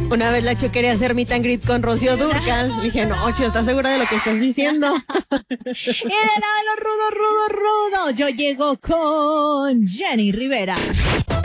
Una vez la Cho quería hacer meet and greet con Rocío Dúrcal. Dije, no, Cho, ¿estás segura de lo que estás diciendo? Y de lado de los rudos, yo llego con Jenny Rivera.